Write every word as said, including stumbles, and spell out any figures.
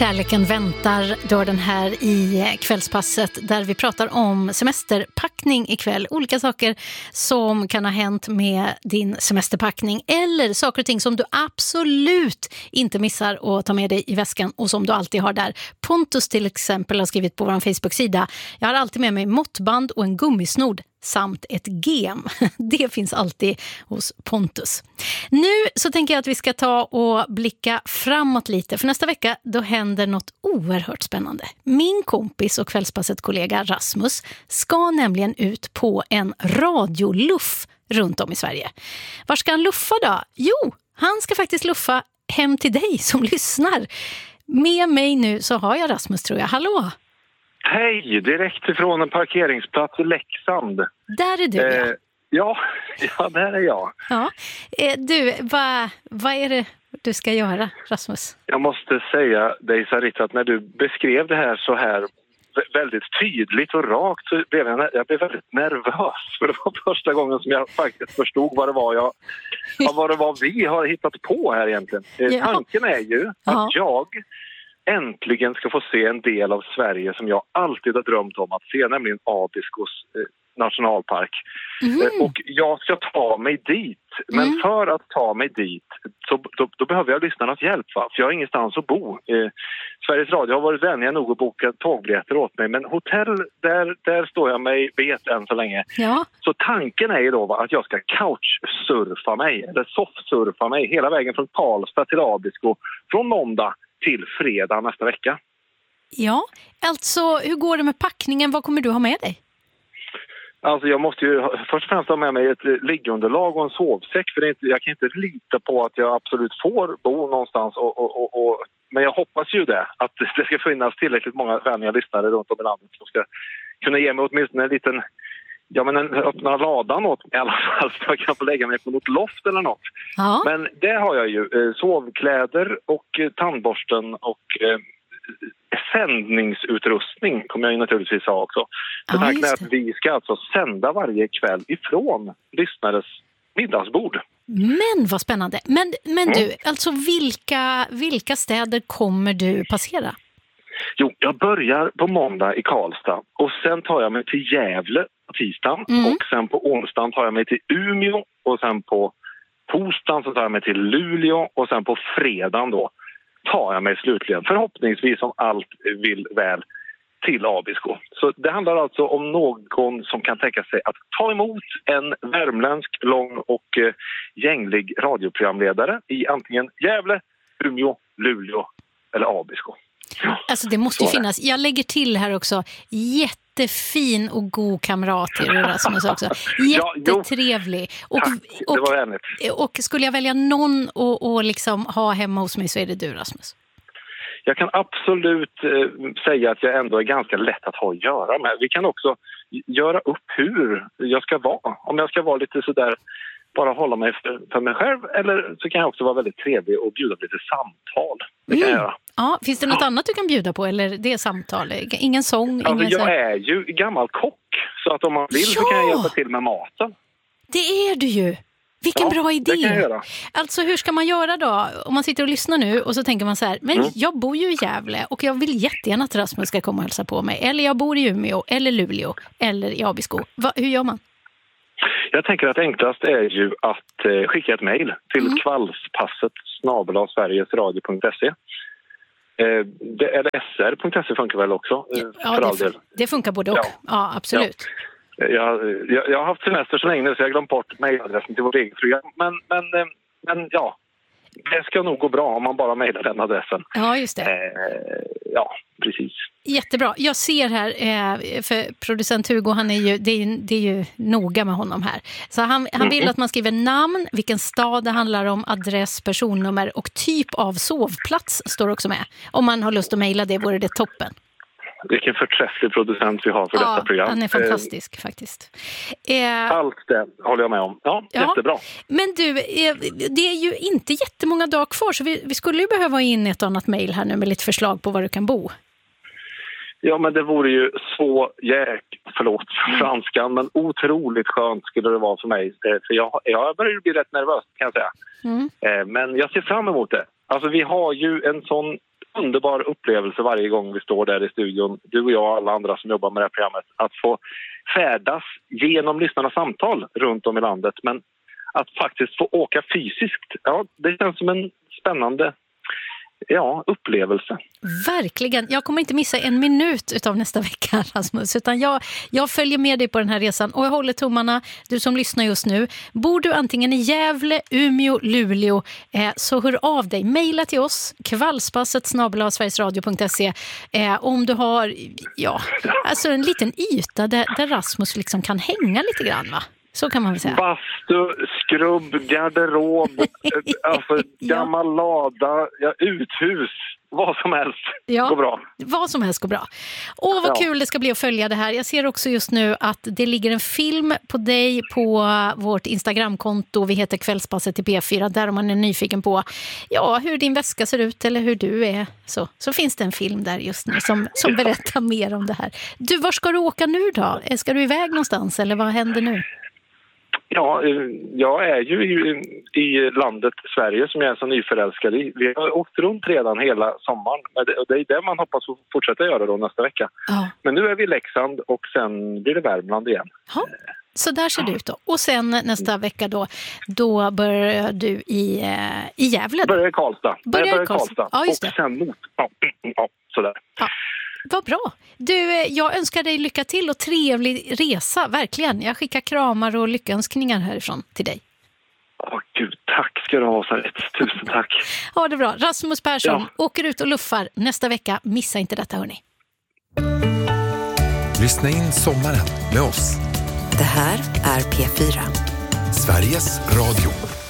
Kärleken väntar, då den här i kvällspasset där vi pratar om semesterpackning ikväll. Olika saker som kan ha hänt med din semesterpackning eller saker och ting som du absolut inte missar att ta med dig i väskan och som du alltid har där. Pontus till exempel har skrivit på vår Facebook-sida: jag har alltid med mig måttband och en gummisnodd samt ett gem. Det finns alltid hos Pontus. Nu så tänker jag att vi ska ta och blicka framåt lite. För nästa vecka då händer något oerhört spännande. Min kompis och kvällspasset-kollega Rasmus ska nämligen ut på en radioluff runt om i Sverige. Var ska han luffa då? Jo, han ska faktiskt luffa hem till dig som lyssnar. Med mig nu så har jag Rasmus, tror jag. Hallå! Hej, direkt ifrån en parkeringsplats i Leksand. Där är du, eh, ja. Ja, ja, där är jag. Ja. Eh, du, vad vad är det du ska göra, Rasmus? Jag måste säga dig, Sarita, att när du beskrev det här så här väldigt tydligt och rakt så blev jag, jag blev väldigt nervös. För det var första gången som jag faktiskt förstod vad det var, jag, vad det var vi har hittat på här egentligen. Eh, Ja. Tanken är ju att Ja. jag äntligen ska få se en del av Sverige som jag alltid har drömt om att se, nämligen Abiskos eh, nationalpark. Mm. Eh, och jag ska ta mig dit. Men Mm. för att ta mig dit så då, då behöver jag lyssnarnas hjälp, va? För jag har ingenstans att bo. Eh, Sveriges Radio har varit vänliga nog att boka tågbiljetter åt mig, men hotell, där, där står jag mig vet än så länge. Ja. Så tanken är ju då, va, att jag ska couchsurfa mig, eller softsurfa mig hela vägen från Karlstad till Abisko från måndag till fredag nästa vecka. Ja, alltså hur går det med packningen? Vad kommer du ha med dig? Alltså jag måste ju först och främst ha med mig ett liggunderlag och en sovsäck, för det är inte, jag kan inte lita på att jag absolut får bo någonstans. Och, och, och, och, men jag hoppas ju det, att det ska finnas tillräckligt många vänliga lyssnare runt om i landet som ska kunna ge mig åtminstone en liten, ja men en öppna ladan åt mig i alla fall, så jag kan få lägga mig på något loft eller något. Ja. Men det har jag ju, eh, sovkläder och eh, tandborsten och eh, sändningsutrustning kommer jag ju naturligtvis ha också. Ja, Så tanken är just att vi ska alltså sända varje kväll ifrån lyssnares middagsbord. Men vad spännande. Men, men Mm. du, alltså vilka, vilka städer kommer du passera? Jo, jag börjar på måndag i Karlstad och sen tar jag mig till Gävle på tisdagen Mm. och sen på onsdagen tar jag mig till Umeå och sen på torsdagen så tar jag mig till Luleå och sen på fredagen då tar jag mig slutligen, förhoppningsvis om allt vill väl, till Abisko. Så det handlar alltså om någon som kan tänka sig att ta emot en värmländsk, lång och eh, gänglig radioprogramledare i antingen Gävle, Umeå, Luleå eller Abisko. Ja, Alltså det måste ju så är det. finnas. Jag lägger till här också, jättefin och god kamrat till Rasmus också. Ja, jo. Jättetrevlig. Och, Tack, och, det var vänligt. och skulle jag välja någon och, och liksom ha hemma hos mig så är det du, Rasmus. Jag kan absolut eh, säga att jag ändå är ganska lätt att ha att göra med. Vi kan också göra upp hur jag ska vara. Om jag ska vara lite sådär, bara hålla mig för, för mig själv, eller så kan jag också vara väldigt trevlig och bjuda på lite samtal. Det kan Mm. jag göra. Ja, finns det något annat du kan bjuda på eller det är samtal? Ingen sång? Alltså, ingen så jag här- är ju gammal kock, så att om man vill så Ja! kan jag hjälpa till med maten. Det är du ju! Vilken Ja, bra idé! det kan jag göra. Alltså hur ska man göra då? Om man sitter och lyssnar nu och så tänker man så här, men Mm. jag bor ju i Gävle och jag vill jättegärna att Rasmus ska komma och hälsa på mig. Eller jag bor i Umeå, eller Luleå, eller i Abisko. Va, hur gör man? Jag tänker att enklast är ju att eh, skicka ett mejl till Mm. kvällspasset snabel-a sverigesradio punkt se. Eh, det, eller s r punkt se funkar väl också, eh, Ja, för all det, del. det funkar både och. Ja, Ja. absolut. Jag, jag, jag har haft semester så länge nu så jag har glömt bort mejladressen till vårt eget program. Men, men, eh, men ja, det ska nog gå bra om man bara mejlar den adressen. Ja, just det. Eh, ja, precis. Jättebra. Jag ser här, eh, för producent Hugo, han är ju, det, är ju, det är ju noga med honom här. Så han, han vill att man skriver namn, vilken stad det handlar om, adress, personnummer och typ av sovplats står också med. Om man har lust att mejla det vore det toppen. Vilken förträfflig producent vi har för detta program. Han är fantastisk eh, faktiskt. Eh, Allt det håller jag med om. Ja, Ja. jättebra. men du, eh, det är ju inte jättemånga dagar kvar så vi, vi skulle ju behöva ha in ett annat mejl här nu med lite förslag på var du kan bo. Ja, men det vore ju så jäk, förlåt franskan, men otroligt skönt skulle det vara för mig. Eh, För jag, jag börjar bli rätt nervös kan jag säga. Mm. Eh, Men jag ser fram emot det. Alltså vi har ju en sån underbar upplevelse varje gång vi står där i studion, du och jag och alla andra som jobbar med det här programmet, att få färdas genom lyssnarnas samtal runt om i landet. Men att faktiskt få åka fysiskt, ja, det känns som en spännande ja, upplevelse. Verkligen. Jag kommer inte missa en minut utav nästa vecka, Rasmus, utan jag, jag följer med dig på den här resan och jag håller tummarna, du som lyssnar just nu. Bor du antingen i Gävle, Umeå, Luleå, eh, så hör av dig. Maila till oss, kvällspasset snabel-a sverigesradio punkt se, eh, om du har ja, alltså en liten yta där, där Rasmus liksom kan hänga lite grann, va? Så kan man väl säga. Bastu, skrubb, garderob, alltså gammal ja. lada, ja, uthus, vad som helst ja, går bra. Vad som helst går bra. Åh, vad ja. kul det ska bli att följa det här. Jag ser också just nu att det ligger en film på dig på vårt Instagramkonto. Vi heter Kvällspasset i P fyra. Där om man är nyfiken på ja, hur din väska ser ut eller hur du är. Så, så finns det en film där just nu som, som berättar mer om det här. Du, var ska du åka nu då? Ska du iväg någonstans eller vad händer nu? Ja, jag är ju i, i landet Sverige som jag är så nyförälskad i. Vi har åkt runt redan hela sommaren. Och det är det man hoppas att fortsätta göra då nästa vecka. Ja. Men nu är vi i Leksand och sen blir det Värmland igen. Ja. Så där ser det ut då. Och sen nästa vecka då, då börjar du i, i Gävle. Börjar i Karlstad. Börjar i Karlstad. Karlstad. Ja, just det. Och sen mot. Ja, ja sådär. Ja. Vad bra. Du, jag önskar dig lycka till och trevlig resa, verkligen. Jag skickar kramar och lyckönskningar härifrån till dig. Åh gud, tack ska du ha så rätt. Tusen tack. Ha det bra. Rasmus Persson ja. åker ut och luffar nästa vecka. Missa inte detta, hörni. Lyssna in sommaren med oss. Det här är P fyra. Sveriges Radio.